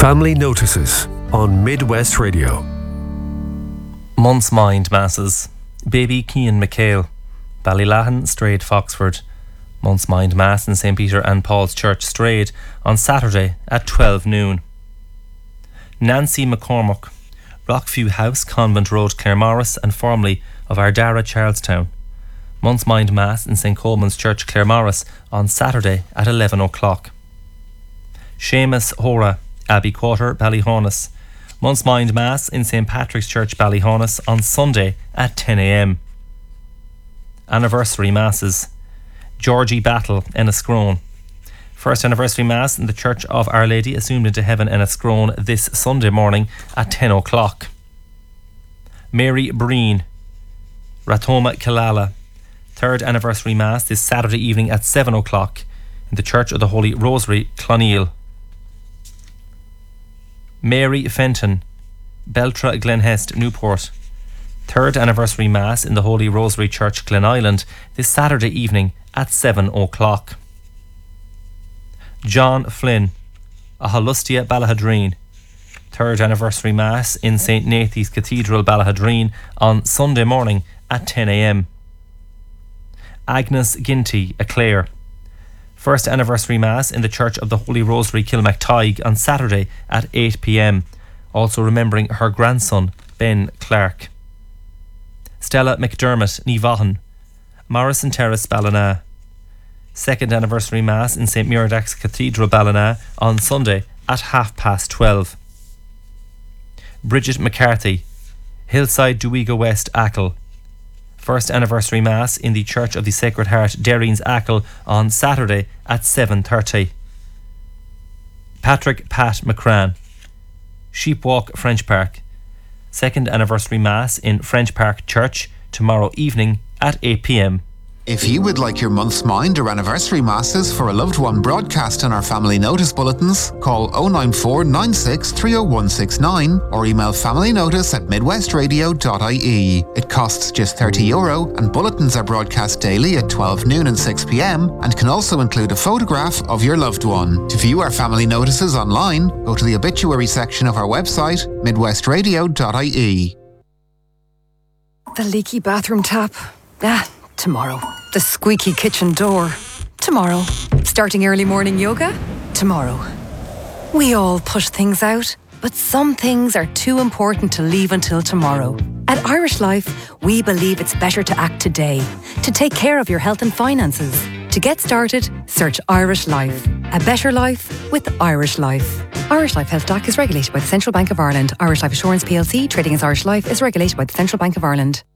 Family Notices on Midwest Radio. Month's Mind Masses. Baby Cian McHale, Ballylahan, Strayed, Foxford. Month's Mind Mass in St. Peter and Paul's Church, Strayed, on Saturday at 12 noon. Nancy McCormack, Rockview House, Convent Road, Claremorris, and formerly of Ardara, Charlestown. Month's Mind Mass in St. Coleman's Church, Claremorris, on Saturday at 11 o'clock. Seamus Hora, Abbey Quarter, Ballyhonus. Month's Mind Mass in St. Patrick's Church, Ballyhonus, on Sunday at 10 a.m. Anniversary Masses. Georgie Battle, Enniscrone. First Anniversary Mass in the Church of Our Lady Assumed into Heaven, Enniscrone, this Sunday morning at 10 o'clock. Mary Breen, Ratoma Killala. Third Anniversary Mass this Saturday evening at 7 o'clock in the Church of the Holy Rosary, Cloneel. Mary Fenton, Beltra Glenhest, Newport. Third Anniversary Mass in the Holy Rosary Church, Glen Island, this Saturday evening at 7 o'clock. John Flynn, Ahalustia, Ballahadreen. Third Anniversary Mass in St. Nathy's Cathedral, Ballahadreen, on Sunday morning at 10 a.m. Agnes Ginty, Aclair. First Anniversary Mass in the Church of the Holy Rosary, Kilmactygue, on Saturday at 8 p.m. Also remembering her grandson, Ben Clark. Stella McDermott, Nivahan, Morrison Terrace, Ballina. Second Anniversary Mass in St. Muradach's Cathedral, Ballina, on Sunday at 12:30. Bridget McCarthy, Hillside, Duiga West, Achill. First Anniversary Mass in the Church of the Sacred Heart, Derreen's, Achill, on Saturday at 7:30. Patrick Pat McCran, Sheepwalk, French Park. Second Anniversary Mass in French Park Church tomorrow evening at 8 p.m. If you would like your month's mind or anniversary masses for a loved one broadcast on our family notice bulletins, call 094 96 30169 or email familynotice@midwestradio.ie. It costs just €30 and bulletins are broadcast daily at 12 noon and 6 p.m. and can also include a photograph of your loved one. To view our family notices online, go to the obituary section of our website, midwestradio.ie. The leaky bathroom tap. Tomorrow. The squeaky kitchen door. Tomorrow. Starting early morning yoga. Tomorrow. We all push things out, but some things are too important to leave until tomorrow. At Irish Life, we believe it's better to act today, to take care of your health and finances. To get started, search Irish Life. A better life with Irish Life. Irish Life Health DAC is regulated by the Central Bank of Ireland. Irish Life Assurance plc, trading as Irish Life, is regulated by the Central Bank of Ireland.